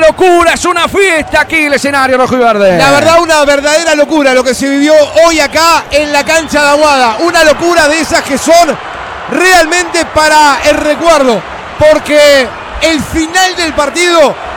locura, es una fiesta aquí el escenario rojo y verde. La verdad, una verdadera locura lo que se vivió hoy acá en la cancha de Aguada. Una locura de esas que son realmente para el recuerdo, porque el final del partido